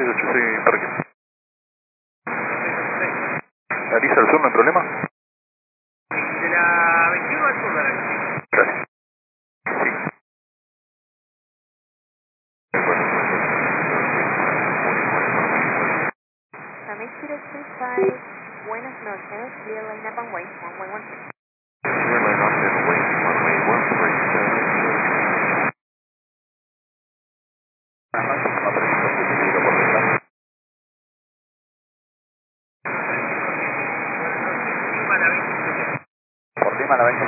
268, soy parque. Lisa al sur, no hay problema. De la 21 al sur de la 21. Gracias. Sí. Summit 035, buenas noches, clear line up and wait, 1116. Clear line up and wait, runway 137. Lima a la 27. Por Lima a la 27.